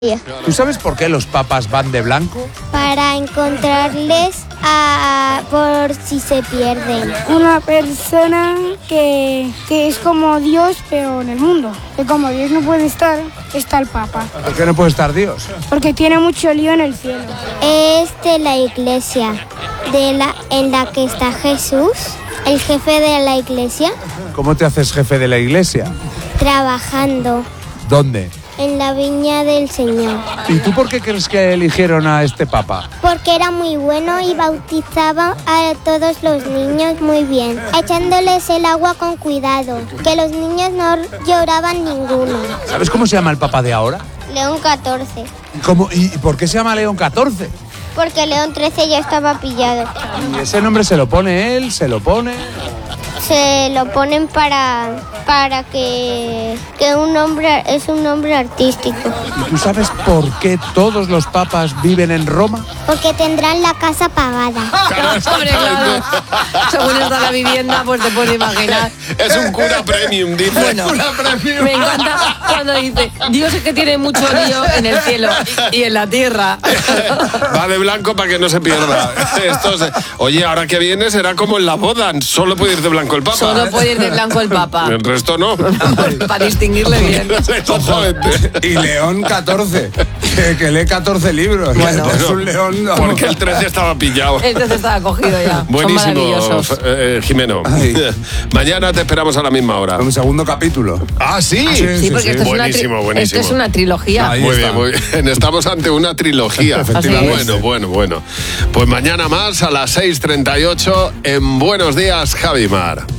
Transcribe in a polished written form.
¿Tú sabes por qué los papas van de blanco? Para encontrarles por si se pierden. Una persona que es como Dios, pero en el mundo. Que como Dios no puede estar, está el Papa. ¿Por qué no puede estar Dios? Porque tiene mucho lío en el cielo. Es de la iglesia, en la que está Jesús, el jefe de la iglesia, ¿Cómo te haces jefe de la iglesia? trabajando ¿Dónde? en la viña del Señor. ¿Y tú por qué crees que eligieron a este papa? Porque era muy bueno y bautizaba a todos los niños muy bien, echándoles el agua con cuidado, que los niños no lloraban ninguno. ¿Sabes cómo se llama el papa de ahora? León XIV, ¿Y por qué se llama León XIV? porque León XIII ya estaba pillado. ¿Y ese nombre se lo pone él? ¿Se lo pone? Se lo ponen para que un nombre es un nombre artístico. ¿Y tú sabes por qué todos los papas viven en Roma? Porque tendrán la casa pagada. Hombre, claro. Según está la vivienda, pues te puedes imaginar. Es un cura premium, dice. Bueno, me encanta cuando dice, Dios es que tiene mucho lío en el cielo y en la tierra. Va de blanco para que no se pierda. Oye, ahora que viene será como en la boda. Solo puede ir de blanco el papa. Solo puede ir de blanco el papa. El resto no. Para distinguirle bien. Exactamente. Y León XIV, que lee 14 libros. Bueno. Es un león. No. Porque el 13 estaba pillado. Entonces estaba cogido ya. Buenísimo, Son maravillosos. Jimeno. Ay. Mañana te esperamos a la misma hora. Un segundo capítulo. Ah, sí. Sí, porque esto, Buenísimo, buenísimo. esto es una trilogía. Ahí Muy está. bien, muy bien. Estamos ante una trilogía. Efectivamente. Bueno. Pues mañana más a las 6:38 en Buenos Días, Javimar.